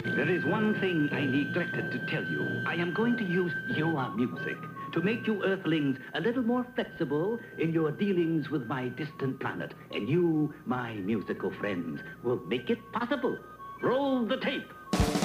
There is one thing I neglected to tell you. I am going to use your music to make you Earthlings a little more flexible in your dealings with my distant planet. And you, my musical friends, will make it possible. Roll the tape.